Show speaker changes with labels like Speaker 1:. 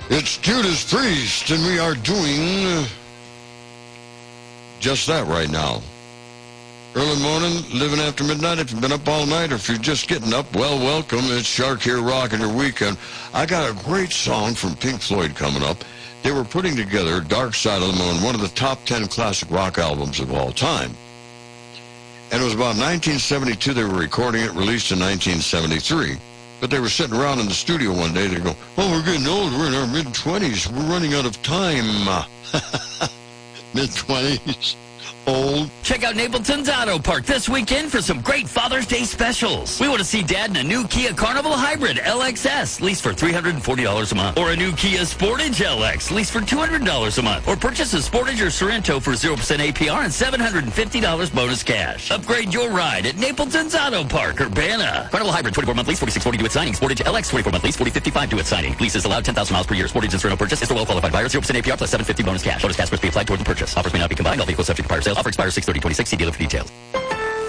Speaker 1: It's Judas Priest, and we are doing just that right now. Early morning, living after midnight. If you've been up all night, or if you're just getting up, well, welcome. It's Shark here, rocking your weekend. I got a great song from Pink Floyd coming up. They were putting together Dark Side of the Moon, one of the top 10 classic rock albums of all time. And it was about 1972 they were recording it, released in 1973. But they were sitting around in the studio one day. They go, "Oh, we're getting old. We're in our mid-20s. We're running out of time." Mid-20s. Old.
Speaker 2: Check out Napleton's Auto Park this weekend for some great Father's Day specials. We want to see Dad in a new Kia Carnival Hybrid LXS, leased for $340 a month. Or a new Kia Sportage LX, leased for $200 a month. Or purchase a Sportage or Sorento for 0% APR and $750 bonus cash. Upgrade your ride at Napleton's Auto Park, Urbana. Carnival Hybrid, 24-month lease, $46.40 due at signing. Sportage LX, 24-month lease, $40.55 due at signing. Lease is allowed 10,000 miles per year. Sportage and Sorento purchase is for well-qualified buyers, 0% APR plus $750 bonus cash. Bonus cash must be applied toward the purchase. Offers may not be combined. All vehicles subject to prior sales. Offer expires 6/30/26. See dealer for details.